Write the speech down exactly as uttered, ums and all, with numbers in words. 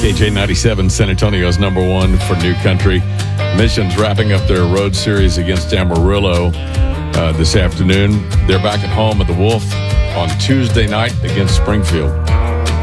K J ninety-seven, San Antonio's number one for New Country. Mission's wrapping up their road series against Amarillo uh, this afternoon. They're back at home at the Wolf on Tuesday night against Springfield.